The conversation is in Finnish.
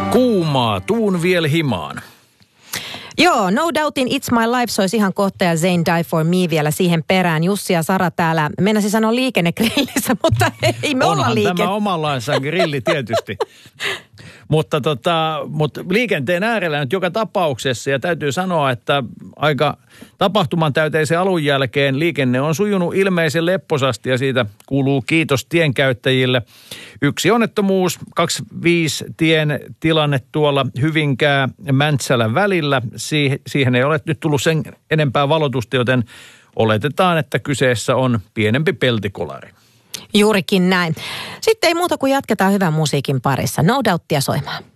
Kuumaa, tuun vielä himaan. Joo, No Doubtin It's My Life soisi ihan kohta ja Zayn Die For Me vielä siihen perään. Jussi ja Sara täällä, mennäisin sanoa liikennegrillissä, mutta ei me olla Onhan tämä omanlaansa grilli tietysti. Mutta liikenteen äärellä nyt joka tapauksessa ja täytyy sanoa, että aika tapahtuman täyteisen alun jälkeen liikenne on sujunut ilmeisen lepposasti ja siitä kuuluu kiitos tienkäyttäjille. Yksi onnettomuus, 25 tien tilanne tuolla Hyvinkää-Mäntsälän välillä. Siihen ei ole nyt tullut sen enempää valotusta, joten oletetaan, että kyseessä on pienempi peltikolari. Juurikin näin. Sitten ei muuta kuin jatketaan hyvän musiikin parissa. No Doubtia soimaan.